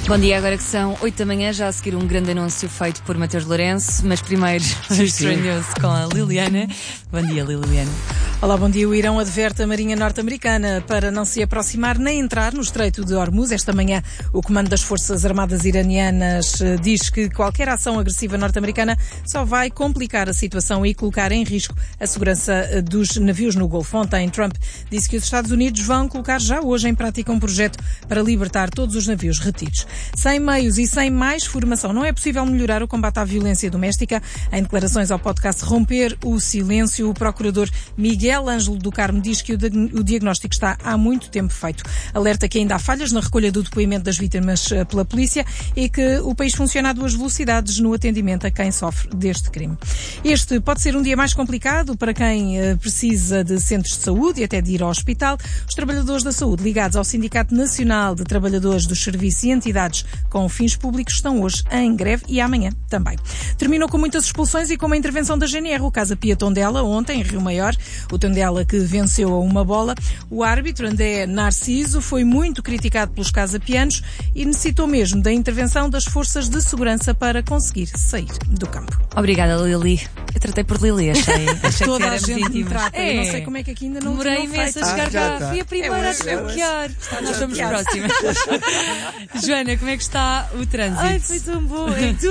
Bom dia, agora que são 8 da manhã, já a seguir um grande anúncio feito por Mateus Lourenço, mas primeiro estranhou-se com a Liliana. Bom dia, Liliana. Olá, bom dia. O Irão adverte a Marinha Norte-Americana para não se aproximar nem entrar no Estreito de Hormuz. Esta manhã, o comando das Forças Armadas iranianas diz que qualquer ação agressiva norte-americana só vai complicar a situação e colocar em risco a segurança dos navios no Golfo. Ontem, Trump disse que os Estados Unidos vão colocar já hoje em prática um projeto para libertar todos os navios retidos. Sem meios e sem mais formação, não é possível melhorar o combate à violência doméstica. Em declarações ao podcast Romper o Silêncio, o procurador Miguel Ângelo do Carmo diz que o diagnóstico está há muito tempo feito. Alerta que ainda há falhas na recolha do depoimento das vítimas pela polícia e que o país funciona a duas velocidades no atendimento a quem sofre deste crime. Este pode ser um dia mais complicado para quem precisa de centros de saúde e até de ir ao hospital. Os trabalhadores da saúde ligados ao Sindicato Nacional de Trabalhadores dos Serviços e Entidades com fins públicos estão hoje em greve e amanhã também. Terminou com muitas expulsões e com uma intervenção da GNR. O caso Pia Tondela, ontem, em Rio Maior. O Tondela que venceu a uma bola. O árbitro, André Narciso, foi muito criticado pelos casapianos e necessitou mesmo da intervenção das forças de segurança para conseguir sair do campo. Obrigada, Lili. Eu tratei por Lili, achei Toda que a era gente me íntimas. trata. Eu não sei como é que aqui ainda não Demorei tinham imenso feito. a chegar cá. Fui a primeira a hoje. desbloquear. Nós somos chateada. próximas. Joana, como é que está o trânsito? Ai, foi tão bom. É que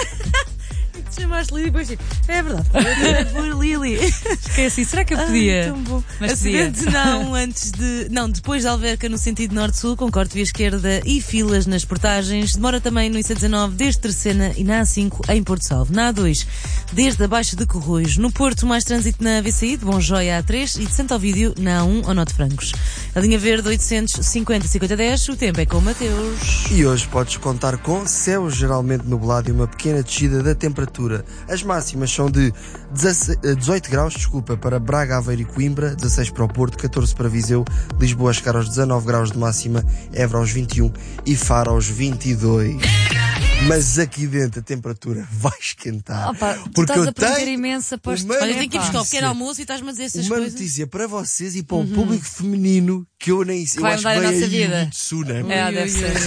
tu chamaste Lili e depois tipo, é verdade, foi por Lili. Esqueci, será que eu podia? Tão bom. Mas Acidente depois da Alverca no sentido norte-sul, com corte via esquerda e filas nas portagens. Demora também no IC19 desde Terceira e na A5 em Porto Salvo. Na A2, desde a Baixa de Corroios. No Porto, mais trânsito na VCI de Bonjóia A3 e de Santo Ovídio na A1 ao Norte de Francos. A linha verde 850-5010, o tempo é com o Mateus. E hoje podes contar com céu geralmente nublado e uma pequena descida da temperatura. As máximas são de 18 graus, para Braga, Aveiro e Coimbra, 16 para o Porto, 14 para Viseu, Lisboa a chegar aos 19 graus de máxima, Évora aos 21 e Faro aos 22. Mas aqui dentro a temperatura vai esquentar. Opa, tu porque estás eu a perder tenho imensa posto. uma Olha, tenho que ir buscar o notícia. pequeno almoço e estás-me a dizer essas Uma coisas. notícia para vocês e para o público feminino que eu nem sei. Eu Vai acho mudar a que nossa vem aí vida. muito Tsuna. É, deve ser.